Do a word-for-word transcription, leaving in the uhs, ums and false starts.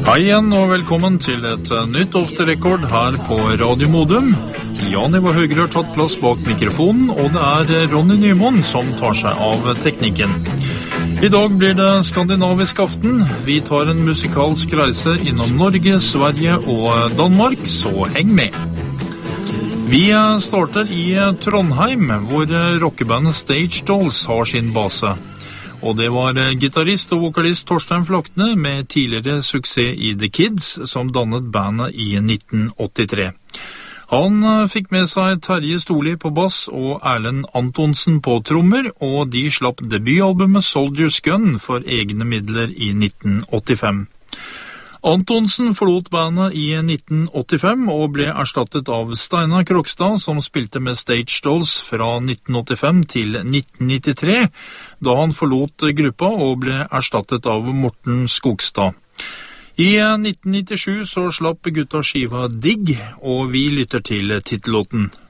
Hei igjen og velkommen til et nytt ofte-rekord her på Radio Modum. Jan Ivar Høyre har tatt plass bak mikrofonen, og det er Ronny Nymoen som tar seg av teknikken. I dag blir det skandinavisk aften. Vi tar en musikalsk reise innom Norge, Sverige og Danmark, så heng med. Vi starter i Trondheim, hvor rockebandet Stage Dolls har sin base. Og det var gitarist og vokalist Torstein Flakne med tidligere suksess i The Kids, som dannet bandet i nitten åttitre. Han fikk med seg Terje Storli på bass og Erlend Antonsen på trommer, og de slapp debutalbumet Soldier's Gun for egne midler i nitten åttifem. Antonsen forlot bandet i nitten åttifem og ble erstattet av Steinar Krokstad, som spilte med Stage Dolls fra nitten åttifem til nitten nittitre, da han forlot gruppa og ble erstattet av Morten Skogstad. I nitten nittisju så slapp gutta skiva Digg, og vi lytter til titellåten